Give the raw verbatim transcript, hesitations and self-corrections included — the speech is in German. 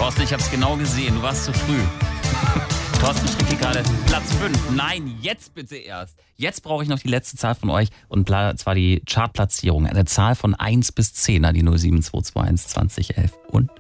Thorsten, ich habe es genau gesehen. Du warst zu früh. Thorsten schrieb hier gerade Platz fünf. Nein, jetzt bitte erst. Jetzt brauche ich noch die letzte Zahl von euch und zwar die Chartplatzierung. Eine Zahl von eins bis zehn an die null sieben zwei zwei eins zwanzig elf und